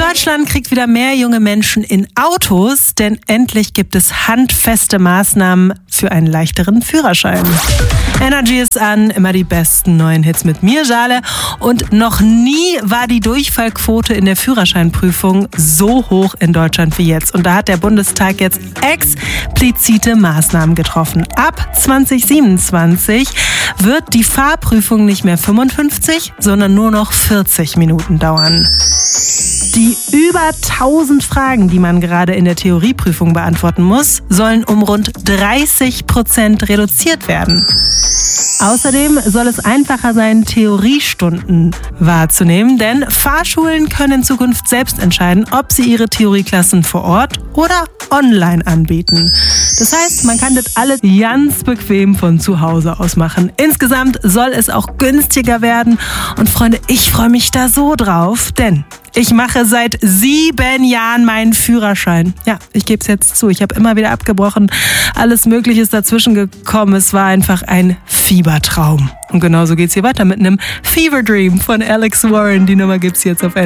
Deutschland kriegt wieder mehr junge Menschen in Autos, denn endlich gibt es handfeste Maßnahmen für einen leichteren Führerschein. Energy ist an, immer die besten neuen Hits mit mir, Jale. Und noch nie war die Durchfallquote in der Führerscheinprüfung so hoch in Deutschland wie jetzt. Und da hat der Bundestag jetzt explizite Maßnahmen getroffen. Ab 2027 wird die Fahrprüfung nicht mehr 55, sondern nur noch 40 Minuten dauern. Die über 1000 Fragen, die man gerade in der Theorieprüfung beantworten muss, sollen um rund 30% reduziert werden. Außerdem soll es einfacher sein, Theoriestunden wahrzunehmen, denn Fahrschulen können in Zukunft selbst entscheiden, ob sie ihre Theorieklassen vor Ort oder online anbieten. Das heißt, man kann das alles ganz bequem von zu Hause aus machen. Insgesamt soll es auch günstiger werden. Und Freunde, ich freue mich da so drauf, denn ich mache seit 7 Jahren meinen Führerschein. Ja, ich gebe es jetzt zu. Ich habe immer wieder abgebrochen. Alles Mögliche ist dazwischen gekommen. Es war einfach ein Fiebertraum. Und genauso geht's hier weiter mit einem Fever Dream von Alex Warren. Die Nummer gibt's jetzt auf